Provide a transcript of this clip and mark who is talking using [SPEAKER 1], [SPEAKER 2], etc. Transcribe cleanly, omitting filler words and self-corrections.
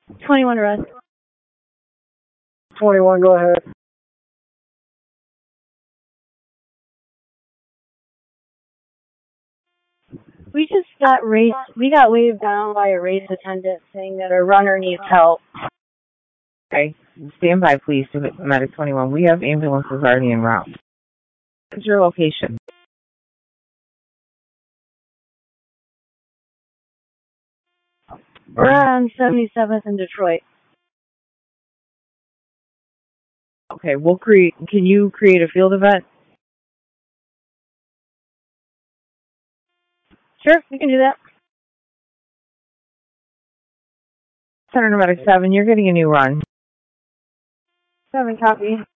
[SPEAKER 1] 21 arrest.
[SPEAKER 2] 21, go ahead.
[SPEAKER 1] We just got we got waved down by a race attendant saying that a runner needs help.
[SPEAKER 3] Okay. Stand by, please, to Medic 21. We have ambulances already en route. What's your location?
[SPEAKER 1] We're on 77th in Detroit.
[SPEAKER 3] Okay, can you create a field event?
[SPEAKER 1] Sure, we can do that.
[SPEAKER 3] Center Medic 7, you're getting a new run.
[SPEAKER 1] 7, copy.